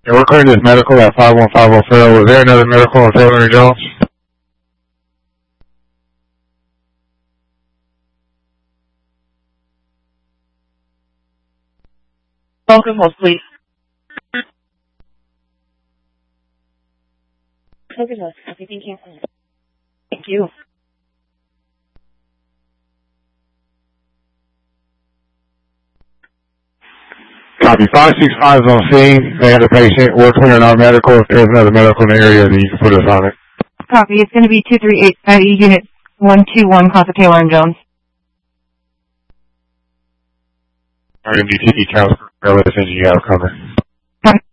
Yeah, we're clearing this medical at 5150 Farrell. Was there another medical on Taylor and Jones? Focus hold, please. Focus hold. Okay, thank you. Thank you. Copy. 565 is on scene. They had a patient. We're clearing our medical. If there's another medical in the area, then you can put us on it. Copy. It's going to be 238 IE Unit 121, Class of Taylor and Jones. Our MDT counts. Let's send you out cover.